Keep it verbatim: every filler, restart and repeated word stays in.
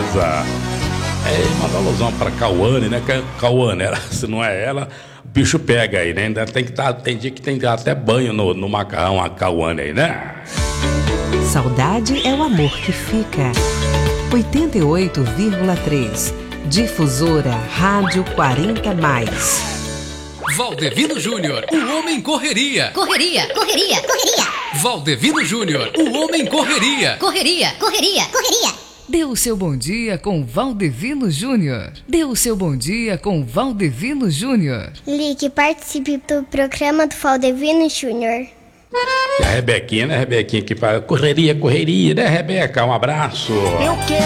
beleza? É, manda alusão pra Cauane, né? Que Cauane, ela, se não é ela, o bicho pega aí, né? Ainda tem que tá, tem dia que tem que dar até banho no, no macarrão, a Cauane aí, né? Saudade é o amor que fica. oitenta e oito vírgula três. Difusora Rádio quarenta mais. Valdevino Júnior, o homem correria. Correria, correria, correria. Valdevino Júnior, o homem correria. Correria, correria, correria. Dê o seu bom dia com Valdevino Júnior. Dê o seu bom dia com Valdevino Júnior. Ligue, participe do programa do Valdevino Júnior. E a Rebequinha, né, Rebequinha, que fala correria, correria, né, Rebeca? Um abraço. Eu quero